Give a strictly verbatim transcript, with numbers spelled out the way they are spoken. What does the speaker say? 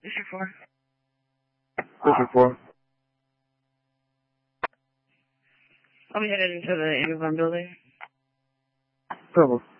District four. District four. I'll be headed into the Amazon building. Trouble.